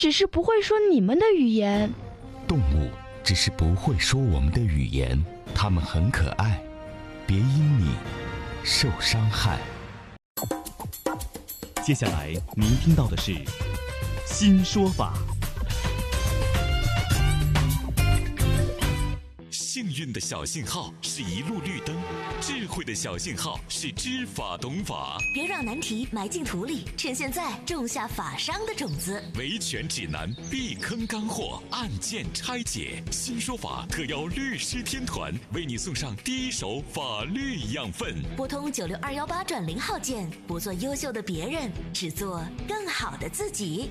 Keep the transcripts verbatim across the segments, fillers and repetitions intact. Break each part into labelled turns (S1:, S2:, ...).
S1: 只是不会说你们的语言。
S2: 动物只是不会说我们的语言，它们很可爱，别因你受伤害。
S3: 接下来您听到的是新说法。
S4: 幸运的小信号是一路绿灯，智慧的小信号是知法懂法。
S5: 别让难题埋进土里，趁现在种下法商的种子。
S4: 维权指南，避坑干货，案件拆解。新说法特邀律师天团为你送上第一手法律养分。
S5: 拨通九六二幺八转零号键，不做优秀的别人，只做更好的自己。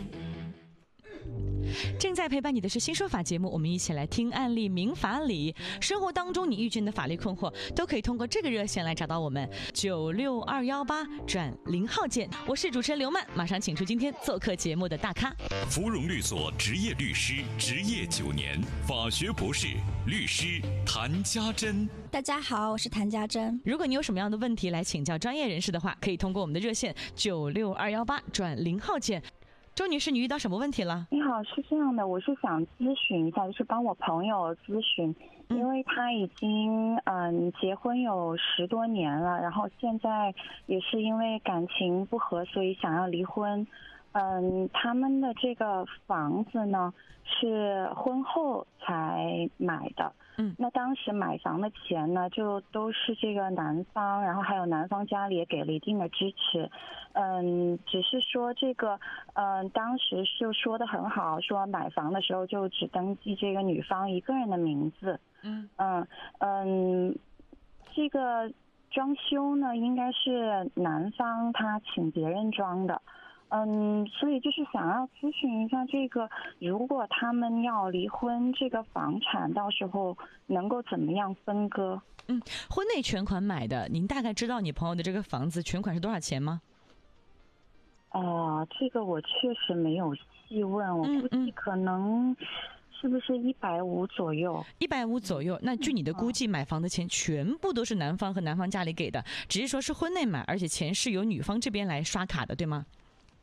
S6: 正在陪伴你的是新说法节目，我们一起来听案例明法理。生活当中你遇见的法律困惑都可以通过这个热线来找到我们，九六二幺八转零号键。我是主持人刘曼，马上请出今天做客节目的大咖，
S4: 芙蓉律所执业律师，执业九年，法学博士，律师谭家珍。
S7: 大家好，我是谭家珍。
S6: 如果你有什么样的问题来请教专业人士的话，可以通过我们的热线九六二幺八转零号键。周女士，你遇到什么问题了？
S8: 你好，是这样的，我是想咨询一下，就是帮我朋友咨询，因为他已经嗯结婚有十多年了，然后现在也是因为感情不和，所以想要离婚。嗯，他们的这个房子呢是婚后才买的，嗯，那当时买房的钱呢就都是这个男方，然后还有男方家里也给了一定的支持，嗯，只是说这个，嗯，当时就说的很好，说买房的时候就只登记这个女方一个人的名字，嗯嗯嗯，这个装修呢应该是男方他请别人装的。嗯，所以就是想要咨询一下这个，如果他们要离婚，这个房产到时候能够怎么样分割？
S6: 嗯，婚内全款买的，您大概知道你朋友的这个房子全款是多少钱吗？
S8: 哦、呃，这个我确实没有细问，我估计可能是不是一百五左右？
S6: 一百五左右。那据你的估计，买房的钱全部都是男方和男方家里给的，只是说是婚内买，而且钱是由女方这边来刷卡的，对吗？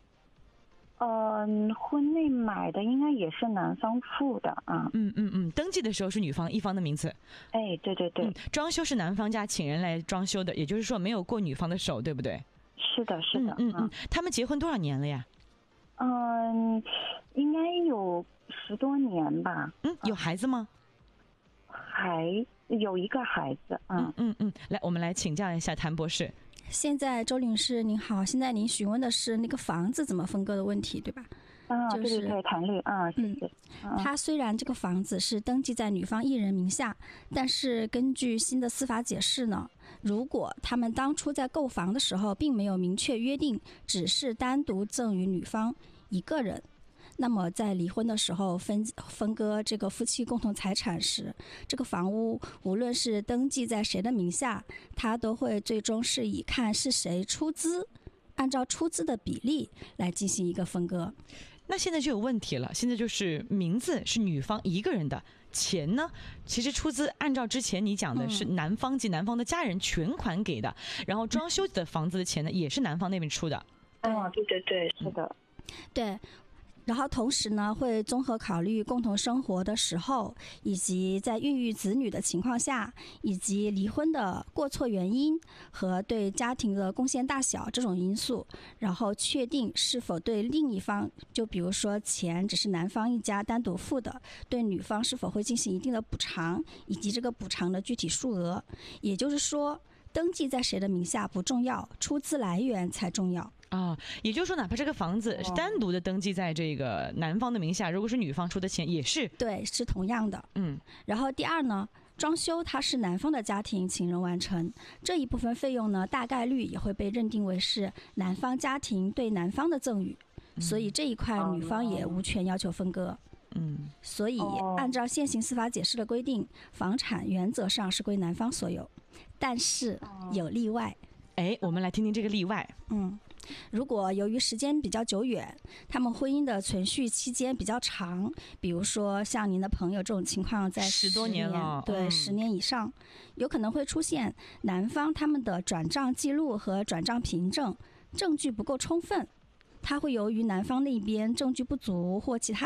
S8: 嗯，婚内买的应该也是男方付的啊。
S6: 嗯嗯嗯，登记的时候是女方一方的名字。
S8: 哎，对对对、嗯。
S6: 装修是男方家请人来装修的，也就是说没有过女方的手，对不对？
S8: 是的，是的。
S6: 嗯嗯嗯。他们结婚多少年了呀？
S8: 嗯，应该有十多年吧。
S6: 嗯，有孩子吗？
S8: 还有一个孩子。
S6: 嗯嗯嗯，来，我们来请教一下谭博士。
S7: 现在周女士您好，现在您询问的是那个房子怎么分割的问题，对吧？
S8: 啊，
S7: 就是、
S8: 对对对，谭律啊，谢谢。
S7: 嗯，他虽然这个房子是登记在女方一人名下，但是根据新的司法解释呢，如果他们当初在购房的时候并没有明确约定，只是单独赠与女方一个人，那么在离婚的时候分分割这个夫妻共同财产时，这个房屋无论是登记在谁的名下，它都会最终是以看是谁出资，按照出资的比例来进行一个分割。
S6: 那现在就有问题了，现在就是名字是女方一个人的，钱呢其实出资按照之前你讲的是男方及男方的家人全款给的，嗯、然后装修的房子的钱呢也是男方那边出的。
S8: 哦，对对对，是的，
S7: 对。然后同时呢，会综合考虑共同生活的时候，以及在孕育子女的情况下，以及离婚的过错原因和对家庭的贡献大小这种因素，然后确定是否对另一方，就比如说钱只是男方一家单独付的，对女方是否会进行一定的补偿，以及这个补偿的具体数额。也就是说，登记在谁的名下不重要，出资来源才重要。
S6: 啊，也就是说，哪怕这个房子是单独的登记在这个男方的名下，如果是女方出的钱，也是
S7: 对，是同样的。嗯，然后第二呢，装修它是男方的家庭请人完成，这一部分费用呢，大概率也会被认定为是男方家庭对男方的赠与，嗯、所以这一块女方也无权要求分割。嗯，所以按照现行司法解释的规定，房产原则上是归男方所有，但是有例外。
S6: 哎，我们来听听这个例外。
S7: 嗯。如果由于时间比较久远，他们婚姻的存续期间比较长，比如说像您的朋友这种情况，在
S6: 十多年了，
S7: 对，
S6: 嗯、
S7: 十年以上，有可能会出现男方他们的转账记录和转账凭证证据不够充分， 它会由于男方那边证据不足或其他